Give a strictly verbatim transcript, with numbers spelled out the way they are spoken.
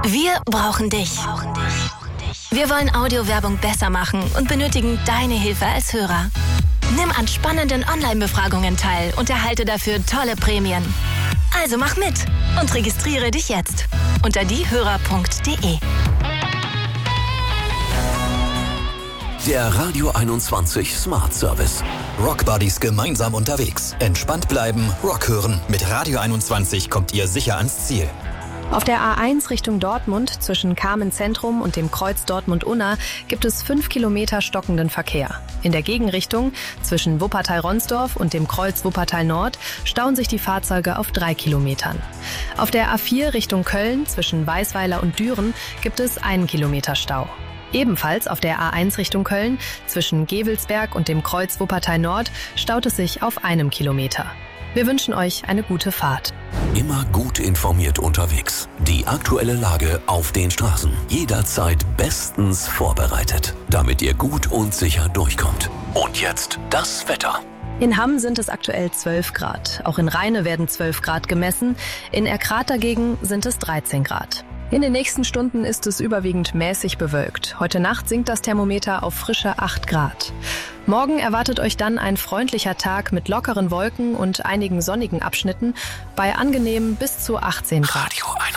Wir brauchen dich. Wir wollen Audiowerbung besser machen und benötigen deine Hilfe als Hörer. Nimm an spannenden Online-Befragungen teil und erhalte dafür tolle Prämien. Also mach mit und registriere dich jetzt unter diehörer punkt de. Der Radio einundzwanzig Smart Service. Rock Buddies gemeinsam unterwegs. Entspannt bleiben, Rock hören. Mit Radio einundzwanzig kommt ihr sicher ans Ziel. Auf der A eins Richtung Dortmund zwischen Kamen Zentrum und dem Kreuz Dortmund-Unna gibt es fünf Kilometer stockenden Verkehr. In der Gegenrichtung zwischen Wuppertal-Ronsdorf und dem Kreuz Wuppertal-Nord stauen sich die Fahrzeuge auf drei Kilometern. Auf der A vier Richtung Köln zwischen Weißweiler und Düren gibt es einen Kilometer Stau. Ebenfalls auf der A eins Richtung Köln zwischen Gevelsberg und dem Kreuz Wuppertal-Nord staut es sich auf einem Kilometer. Wir wünschen euch eine gute Fahrt. Immer gut informiert unterwegs. Die aktuelle Lage auf den Straßen. Jederzeit bestens vorbereitet, damit ihr gut und sicher durchkommt. Und jetzt das Wetter. In Hamm sind es aktuell zwölf Grad. Auch in Rheine werden zwölf Grad gemessen. In Erkrath dagegen sind es dreizehn Grad. In den nächsten Stunden ist es überwiegend mäßig bewölkt. Heute Nacht sinkt das Thermometer auf frische acht Grad. Morgen erwartet euch dann ein freundlicher Tag mit lockeren Wolken und einigen sonnigen Abschnitten bei angenehmen bis zu achtzehn Grad. Radio